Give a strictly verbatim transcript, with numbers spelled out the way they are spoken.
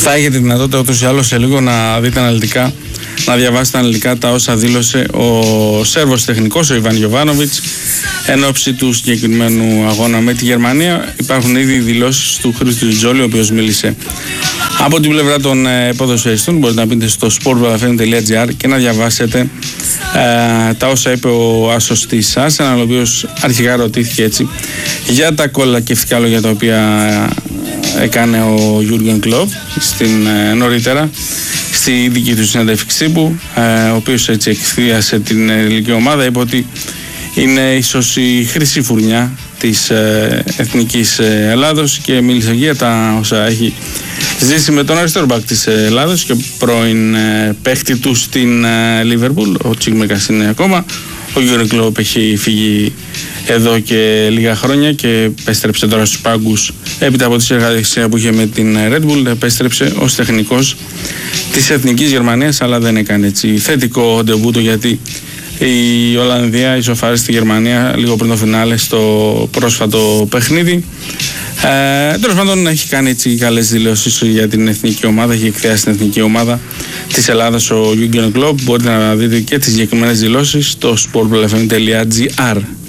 Θα έχετε δυνατότητα ούτως ή άλλως σε λίγο να δείτε αναλυτικά, να διαβάσετε αναλυτικά τα όσα δήλωσε ο Σέρβος τεχνικός, ο Ιβάν Γιοβάνοβιτς, εν ώψη του συγκεκριμένου αγώνα με τη Γερμανία. Υπάρχουν ήδη δηλώσεις του Χρήστου Τζόλη, ο οποίος μίλησε από την πλευρά των ε, ποδοσφαιριστών. Μπορείτε να μπείτε στο sportballafm τελεία gr και να διαβάσετε ε, τα όσα είπε ο άσος της Arsenal, ο οποίος αρχικά ρωτήθηκε έτσι για τα κολακευτικά λόγια τα οποία ε, έκανε ο Γιούργεν Κλοπ στην, ε, νωρίτερα στη δική του συνέντευξη τύπου, ε, ο οποίος έτσι εκθίασε την ελληνική ομάδα. Είπε ότι είναι ίσως η χρυσή φουρνιά της ε, εθνικής ε, Ελλάδος και μίλησε για τα όσα έχει ζήσει με τον αριστερό μπακ της Ελλάδος και πρώην ε, παίχτη του στην Λίβερπουλ, ε, ο Τσίγμεκας είναι ακόμα. Ο Γιούργεν Κλοπ έχει φύγει εδώ και λίγα χρόνια και επέστρεψε τώρα στους πάγκους έπειτα από τη συνεργασία που είχε με την Red Bull. Επέστρεψε ως τεχνικός της Εθνικής Γερμανίας, αλλά δεν έκανε έτσι θετικό ντεμπούτο, γιατί η Ολλανδία ισοφάρισε στη Γερμανία λίγο πριν το φινάλε στο πρόσφατο παιχνίδι. Ε, τέλος πάντων, έχει κάνει έτσι καλές δηλώσεις για την εθνική ομάδα, έχει εκθέσει την εθνική ομάδα της Ελλάδας ο Γιούργεν Κλοπ. Μπορείτε να δείτε και τις συγκεκριμένες δηλώσεις στο sportballafm τελεία gr.